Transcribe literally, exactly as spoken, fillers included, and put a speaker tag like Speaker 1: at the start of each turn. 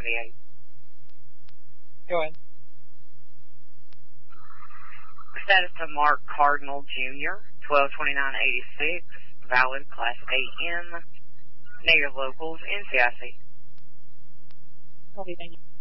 Speaker 1: seventy-eight.
Speaker 2: Go ahead.
Speaker 1: Status to Mark Cardinal Junior, twelve twenty-nine eighty-six, valid Class A M, negative locals, N C I C.
Speaker 2: Okay, thank you.